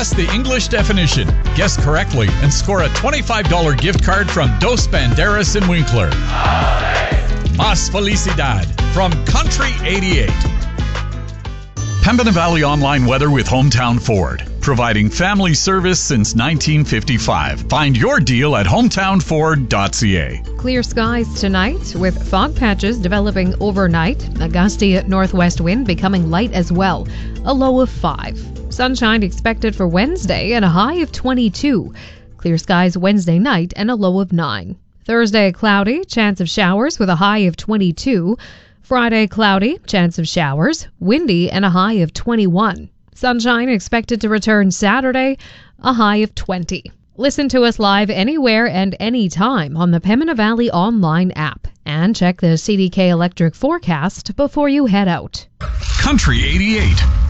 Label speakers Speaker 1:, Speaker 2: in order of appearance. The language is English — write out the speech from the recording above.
Speaker 1: Guess the English definition. Guess correctly and score a $25 gift card from Dos Banderas in Winkler. Mas Felicidad from Country 88. Pembina Valley Online Weather with Hometown Ford. Providing family service since 1955. Find your deal at hometownford.ca.
Speaker 2: Clear skies tonight with fog patches developing overnight. A gusty northwest wind becoming light as well. A low of 5. Sunshine expected for Wednesday and a high of 22. Clear skies Wednesday night and a low of 9. Thursday cloudy, chance of showers with a high of 22. Friday cloudy, chance of showers, windy and a high of 21. Sunshine expected to return Saturday, a high of 20. Listen to us live anywhere and anytime on the Pembina Valley Online app. And check the CDK Electric forecast before you head out.
Speaker 1: Country 88.